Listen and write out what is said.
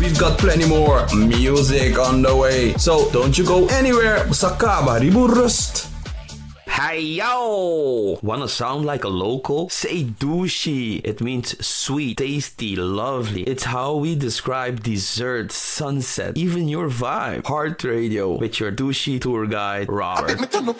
we've got plenty more music on the way. So don't you go anywhere. Sakaba Riburust. Hey yo! Wanna sound like a local? Say douchey. It means sweet, tasty, lovely. It's how we describe dessert, sunset, even your vibe. Heart Radio with your douchey tour guide, Robert.